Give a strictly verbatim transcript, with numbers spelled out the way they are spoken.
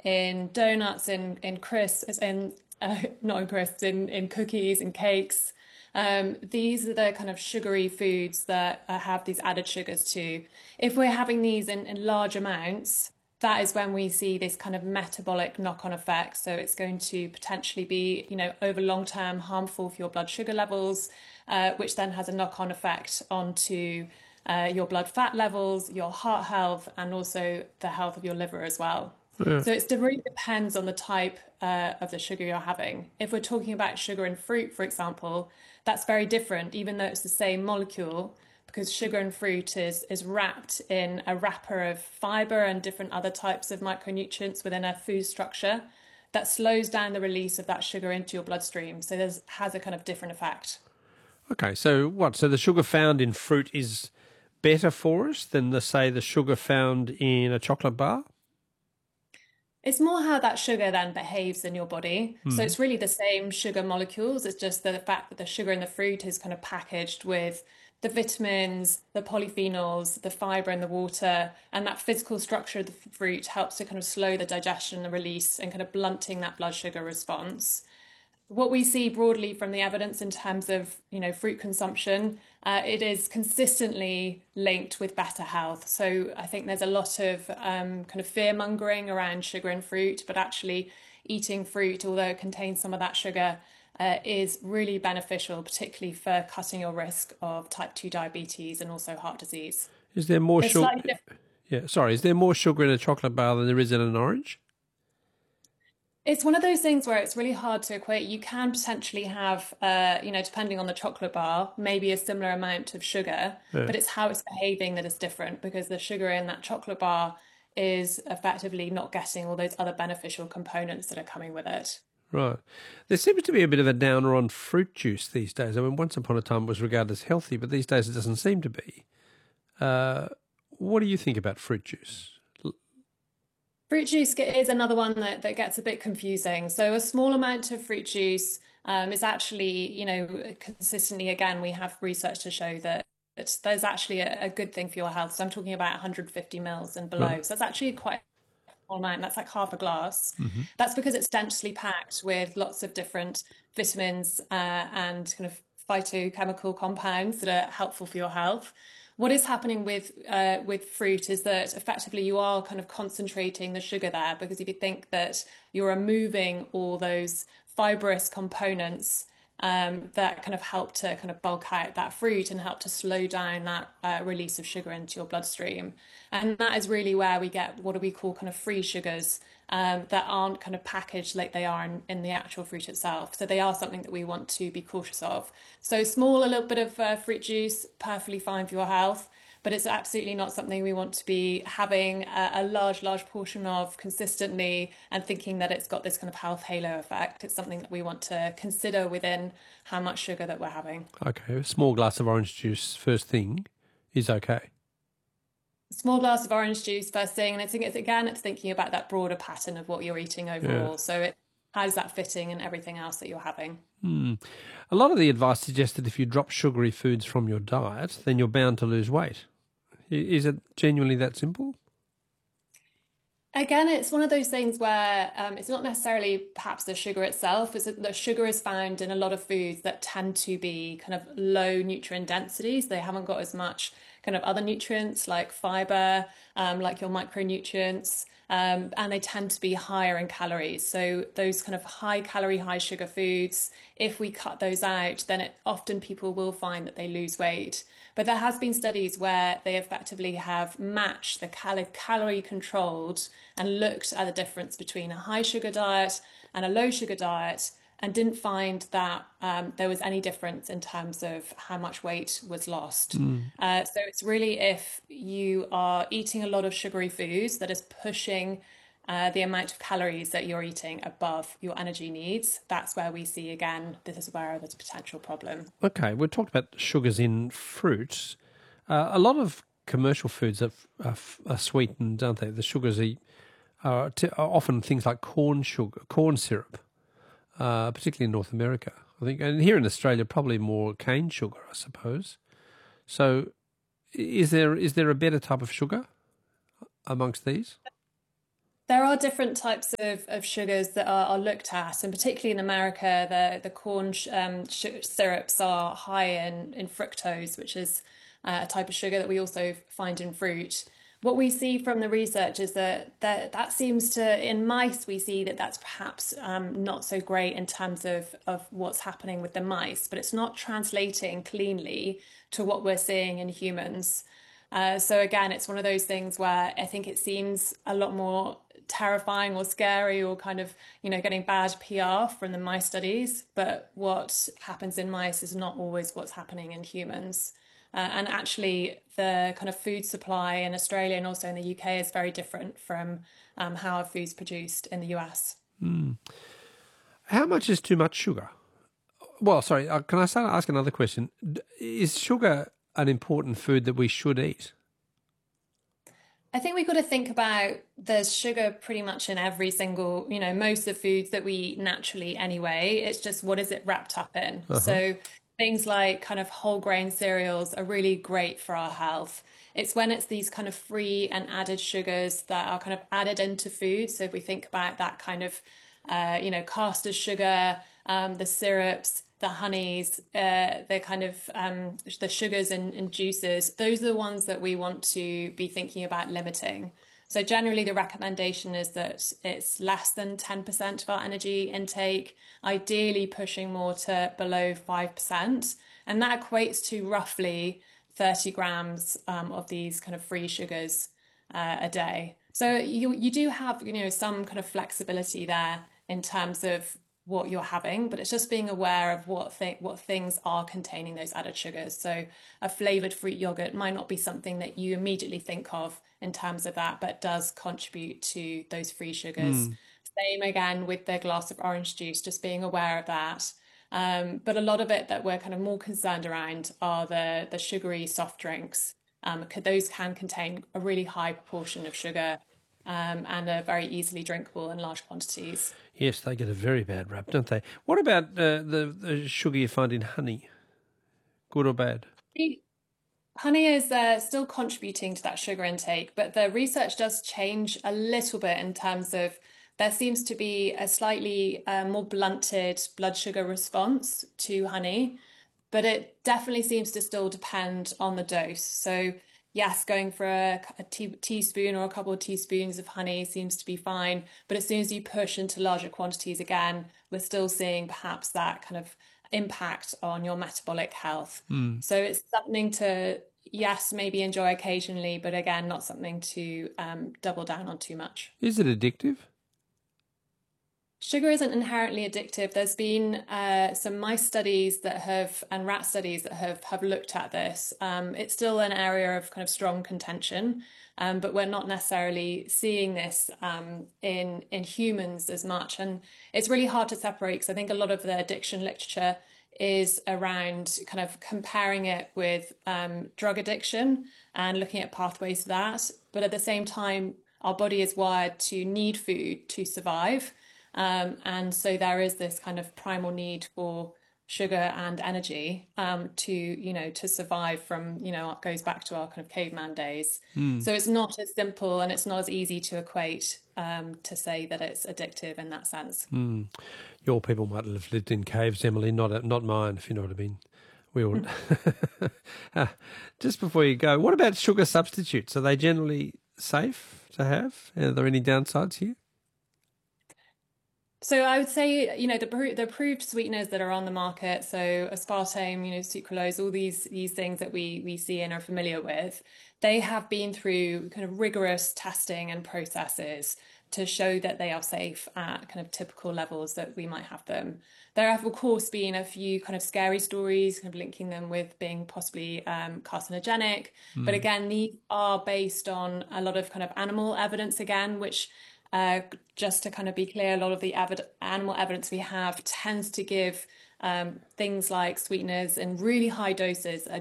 in donuts, in in crisps, in uh, not in crisps, in in cookies and cakes. Um, these are the kind of sugary foods that uh, have these added sugars too. If we're having these in, in large amounts, that is when we see this kind of metabolic knock-on effect. So it's going to potentially be, you know, over long term harmful for your blood sugar levels, uh, which then has a knock-on effect onto uh, your blood fat levels, your heart health, and also the health of your liver as well. Yeah. So it's, it really depends on the type uh, of the sugar you're having. If we're talking about sugar in fruit, for example, that's very different, even though it's the same molecule, because sugar in fruit is is wrapped in a wrapper of fiber and different other types of micronutrients within a food structure that slows down the release of that sugar into your bloodstream. So there's has a kind of different effect. Okay, so what? So the sugar found in fruit is better for us than the say the sugar found in a chocolate bar? It's more how that sugar then behaves in your body. So Hmm. it's really the same sugar molecules. It's just the fact that the sugar in the fruit is kind of packaged with the vitamins, the polyphenols, the fiber and the water, and that physical structure of the fruit helps to kind of slow the digestion and release and kind of blunting that blood sugar response. What we see broadly from the evidence in terms of, you know, fruit consumption, uh, it is consistently linked with better health. So I think there's a lot of um, kind of fear mongering around sugar and fruit, but actually eating fruit, although it contains some of that sugar, uh, is really beneficial, particularly for cutting your risk of type two diabetes and also heart disease. Is there more There's sugar? slightly different. Yeah, sorry. Is there more sugar in a chocolate bar than there is in an orange? It's one of those things where it's really hard to equate. You can potentially have, uh, you know, depending on the chocolate bar, maybe a similar amount of sugar, Yeah. but it's how it's behaving that is different because the sugar in that chocolate bar is effectively not getting all those other beneficial components that are coming with it. Right. There seems to be a bit of a downer on fruit juice these days. I mean, once upon a time it was regarded as healthy, but these days it doesn't seem to be. Uh, what do you think about fruit juice? L- Fruit juice is another one that, that gets a bit confusing. So a small amount of fruit juice um, is actually, you know, consistently, again, we have research to show that it's, there's actually a, a good thing for your health. So I'm talking about one hundred fifty mils and Right. below. So that's actually quite a small amount. That's like half a glass. Hmm. That's because it's densely packed with lots of different vitamins uh, and kind of phytochemical compounds that are helpful for your health. What is happening with uh, with fruit is that effectively you are kind of concentrating the sugar there because if you think that you're removing all those fibrous components um, that kind of help to kind of bulk out that fruit and help to slow down that uh, release of sugar into your bloodstream. And that is really where we get what do we call kind of free sugars um, that aren't kind of packaged like they are in, in the actual fruit itself. So they are something that we want to be cautious of. So small, a little bit of uh, fruit juice, perfectly fine for your health, but it's absolutely not something we want to be having a, a large, large portion of consistently and thinking that it's got this kind of health halo effect. It's something that we want to consider within how much sugar that we're having. Okay. A small glass of orange juice first thing is okay. Small glass of orange juice first thing, and I think it's again, it's thinking about that broader pattern of what you're eating Yeah. overall. So it how's that fitting in everything else that you're having? Hmm. A lot of the advice suggests that if you drop sugary foods from your diet, then you're bound to lose weight. I- Is it genuinely that simple? Again, it's one of those things where um, it's not necessarily perhaps the sugar itself. It's that the sugar is found in a lot of foods that tend to be kind of low nutrient densities. They haven't got as much kind of other nutrients like fiber, um, like your micronutrients, um, and they tend to be higher in calories. So those kind of high calorie, high sugar foods, if we cut those out, then it often people will find that they lose weight. But there has been studies where they effectively have matched the cal- calorie controlled and looked at the difference between a high sugar diet and a low sugar diet and didn't find that um, there was any difference in terms of how much weight was lost. Mm. Uh, so it's really if you are eating a lot of sugary foods that is pushing uh, the amount of calories that you're eating above your energy needs, that's where we see again, this is where there's a potential problem. Okay, we talked about sugars in fruits. Uh, a lot of commercial foods are, are, are sweetened, aren't they? The sugars are, are, t- are often things like corn sugar, corn syrup, uh, particularly in North America, I think, and here in Australia, probably more cane sugar, I suppose. So, is there is there a better type of sugar amongst these? There are different types of, of sugars that are, are looked at, and particularly in America, the the corn sh um, sh syrups are high in, in fructose, which is uh, a type of sugar that we also find in fruit. What we see from the research is that that, that seems to, in mice, we see that that's perhaps um, not so great in terms of, of what's happening with the mice, but it's not translating cleanly to what we're seeing in humans. Uh, so again, it's one of those things where I think it seems a lot more terrifying or scary or kind of, you know, getting bad P R from the mice studies. But what happens in mice is not always what's happening in humans. Uh, and actually, the kind of food supply in Australia and also in the U K is very different from um, how our food's produced in the U S. Mm. How much is too much sugar? Well, sorry, uh, can I start ask another question? D- Is sugar an important food that we should eat? I think we've got to think about there's sugar pretty much in every single, you know, most of the foods that we eat naturally anyway. It's just what is it wrapped up in? Uh-huh. So things like kind of whole grain cereals are really great for our health. It's when it's these kind of free and added sugars that are kind of added into food. So if we think about that kind of, uh, you know, caster sugar, um, the syrups, the honeys, uh, the kind of um, the sugars and, and juices, those are the ones that we want to be thinking about limiting. So generally, the recommendation is that it's less than ten percent of our energy intake, ideally pushing more to below five percent. And that equates to roughly thirty grams um, of these kind of free sugars uh, a day. So you you do have, you know, some kind of flexibility there in terms of what you're having, but it's just being aware of what th what things are containing those added sugars. So a flavored fruit yogurt might not be something that you immediately think of in terms of that, but does contribute to those free sugars. Mm. Same again with the glass of orange juice, just being aware of that. Um, but a lot of it that we're kind of more concerned around are the the sugary soft drinks. Um, those can contain a really high proportion of sugar um, and are very easily drinkable in large quantities. Yes, they get a very bad rap, don't they? What about uh, the, the sugar you find in honey? Good or bad? Honey is uh, still contributing to that sugar intake, but the research does change a little bit in terms of there seems to be a slightly uh, more blunted blood sugar response to honey, but it definitely seems to still depend on the dose. So, yes, going for a, a tea, teaspoon or a couple of teaspoons of honey seems to be fine, but as soon as you push into larger quantities again, we're still seeing perhaps that kind of impact on your metabolic health. Mm. So it's something to, yes, maybe enjoy occasionally, but again, not something to um, double down on too much. Is it addictive? Sugar isn't inherently addictive. There's been uh, some mice studies that have, and rat studies that have, have looked at this. Um, it's still an area of kind of strong contention, um, but we're not necessarily seeing this um, in in humans as much. And it's really hard to separate because I think a lot of the addiction literature is around kind of comparing it with um, drug addiction and looking at pathways to that. But at the same time, our body is wired to need food to survive. Um, and so there is this kind of primal need for sugar and energy um, to, you know, to survive from, you know, it goes back to our kind of caveman days. Mm. So it's not as simple and it's not as easy to equate um, to say that it's addictive in that sense. Mm. Your people might have lived in caves, Emily, not not mine, if you know what I mean. We all. Ah, just before you go, what about sugar substitutes? Are they generally safe to have? Are there any downsides here? So I would say, you know, the the approved sweeteners that are on the market, so aspartame, you know, sucralose, all these these things that we we see and are familiar with, they have been through kind of rigorous testing and processes to show that they are safe at kind of typical levels that we might have them. There have, of course, been a few kind of scary stories, kind of linking them with being possibly um, carcinogenic. But Mm. again, these are based on a lot of kind of animal evidence again, which uh, just to kind of be clear, a lot of the evid animal evidence we have tends to give um, things like sweeteners in really high doses a